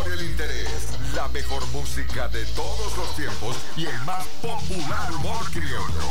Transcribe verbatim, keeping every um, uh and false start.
el interés, la mejor música de todos los tiempos y el más popular humor criollo.